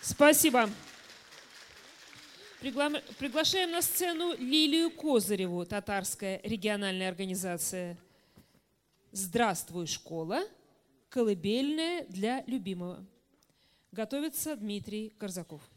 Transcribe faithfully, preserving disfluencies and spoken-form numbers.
Спасибо. Пригла... Приглашаем на сцену Лилию Козыреву, татарская региональная организация. «Здравствуй, школа! Колыбельная для любимого». Готовится Дмитрий Корзаков.